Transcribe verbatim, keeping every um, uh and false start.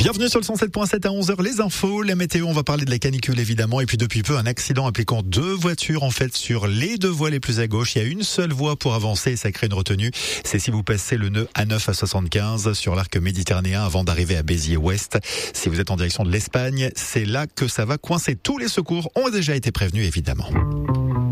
Bienvenue sur le cent sept point sept à onze heures, les infos, la météo, on va parler de la canicule évidemment, et puis depuis peu un accident impliquant deux voitures en fait sur les deux voies les plus à gauche. Il y a une seule voie pour avancer et ça crée une retenue. C'est si vous passez le nœud A neuf à soixante-quinze sur l'arc méditerranéen avant d'arriver à Béziers-Ouest. Si vous êtes en direction de l'Espagne, c'est là que ça va coincer. Tous les secours ont déjà été prévenus évidemment.